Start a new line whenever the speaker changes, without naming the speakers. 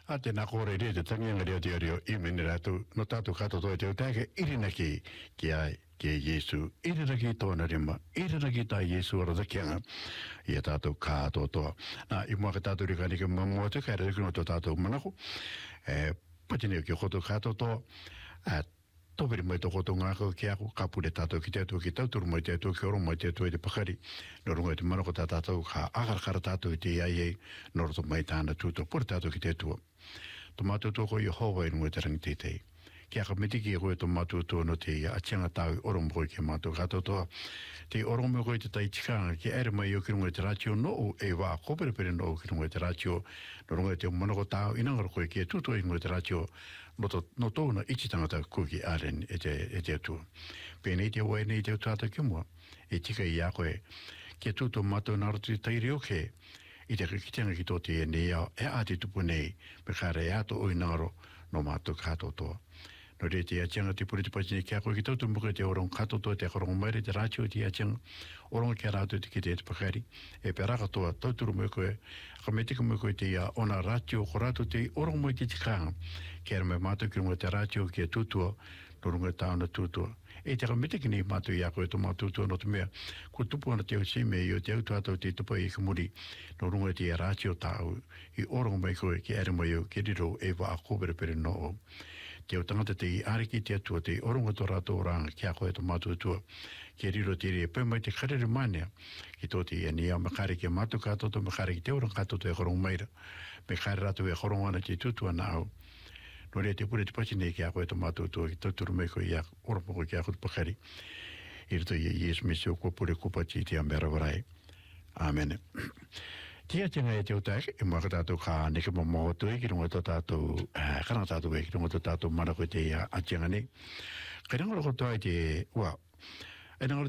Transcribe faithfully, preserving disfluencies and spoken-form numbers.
a te nā kore rea te tangi anga rea te areo i mene rātou no tātou kato toi te utake irina ki ki ai ki Yesu irina ki tōna rima irina ki tā Yesu ora da kianga i a tātou kāto toa nā i mua ka tātou rika nika mamua te kai reka no tō tātou manako e patine ki koto kato toa a tōperi mai tō koto ngāko ki ako kapure tātou ki tētua ki tauturu mai tētua ki oro mai tētua i te pakari no runga i te manako tā tātou ka akarakara tātou i te iai ei no roto mai tāna tūtou pura tātou ki tētua tō mātou tōko i Hova i runga i te rangi tētei ki aka mitiki e koe tō mātou tō no te atianga tāu oromo koe ki mātou kato toa te oromo koe te tai tikanga ki ere mai o ki runga i te rātio no o e wā kopere pere no o ki runga i te rātio no runga i te manako tāu inangara koe ki e tūtua i runga i te rātio no, to, no tōna ichi tangata koe ki aren e te, e te atua pēnei te wai nei te utāta ki mua e tika i a koe ki e tūtua mātou narotu i tairi o ke i te kitenga ki tō te e nei au e āti tupu nei me kāre e ato oi naro no mātou kato toa no re te atianga te puri te pachine kia koe ki tautu muka te orong kato toa te korong maere te rātio te atianga orong kia rātou te ki te te pakari e peraka toa tauturu mo koe ka me tika mo koe te ia ona rātio ko rātou te orong mo te tikanga kia me mātou ki runga te rātio ki a tūtua no runga tāuna tūtua e te ka me tiki nei mātou ia koe to mātou tūtua no te mea ko tupu ana te au sime i o te au tātou te tupa i kamuri no runga te ia rātio tāu i orong mai koe ki ere mai o ki riro e wā kōpere pere no o te au tangata te i ariki te atua te oronga tō rātou ranga kia koe tō mātou tua ki riro te rea pēmai te karere manea ki tō te ia ni au makare ki a mātou kātou tō makare ki te oranga kātou te korong maira me kare rātou e korong ana te tūtua na au no rea te pure te pachine kia koe tō mātou tua ki tauturu mai koe ia orapoko kia koe pakari i rito i Yesu Mesi o kua pure kupachi te ambera warai Amen Tia tinga e te utak, i mua ka tātou ka neke mo mo tui, ki runga tō tātou, karanga tātou e, ki runga tō tātou mana koe te a tinga nei. Kai runga roko tō ai te, ua, e